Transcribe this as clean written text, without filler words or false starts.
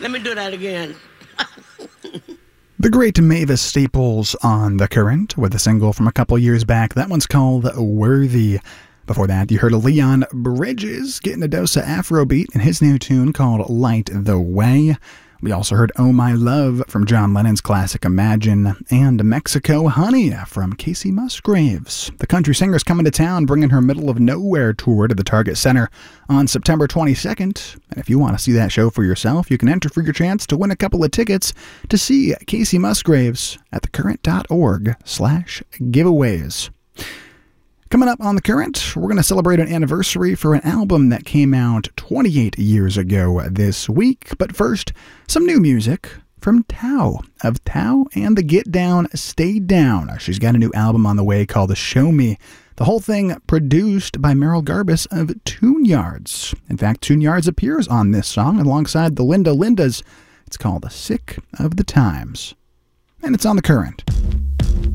Let me do that again. The great Mavis Staples on The Current with a single from a couple years back. That one's called Worthy. Before that, you heard Leon Bridges getting a dose of Afrobeat in his new tune called Light the Way. We also heard Oh My Love from John Lennon's classic Imagine, and Mexico Honey from Casey Musgraves. The country singer's coming to town, bringing her Middle of Nowhere tour to the Target Center on September 22nd. And if you want to see that show for yourself, you can enter for your chance to win a couple of tickets to see Casey Musgraves at thecurrent.org/giveaways. Coming up on The Current, we're going to celebrate an anniversary for an album that came out 28 years ago this week. But first, some new music from Tao of Tao and the Get Down, Stay Down. She's got a new album on the way called Show Me. The whole thing produced by Merrill Garbus of Tune Yards. In fact, Tune Yards appears on this song alongside the Lindas. It's called Sick of the Times. And it's on The Current.